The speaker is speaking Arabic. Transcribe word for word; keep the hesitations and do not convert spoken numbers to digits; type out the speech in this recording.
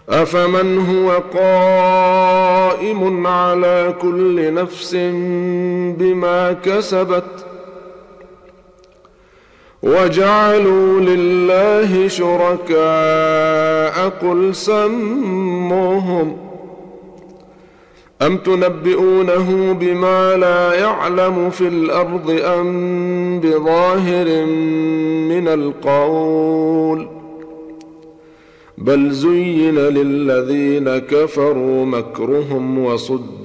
أفمن هو قائم على كل نفس بما كسبت وجعلوا لله شركاء قل سموهم أم تنبئونه بما لا يعلم في الأرض أم بظاهر من القول بل زين للذين كفروا مكرهم وصدوا